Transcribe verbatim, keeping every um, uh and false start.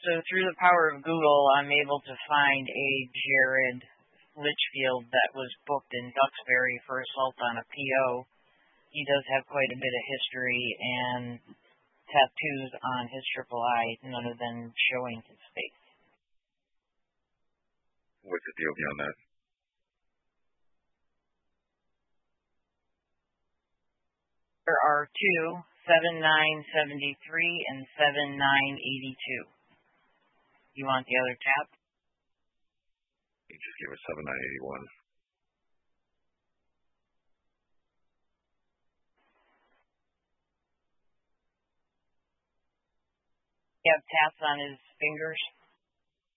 So through the power of Google, I'm able to find a Jared Litchfield that was booked in Duxbury for assault on a P O. He does have quite a bit of history and tattoos on his triple I, none of them showing his face. What's the deal beyond that? There are two, seven nine seven three and seven nine eight two. You want the other tab? You just give us seven nine eight one. He have tats on his fingers.